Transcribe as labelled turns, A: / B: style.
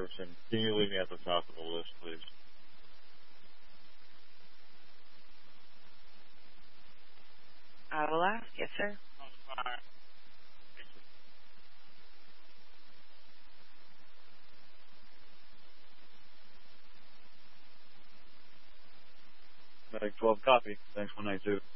A: person. Can you leave me at the top of the list, please?
B: I will ask. Yes, sir.
A: Medic 12, copy. Thanks, 192.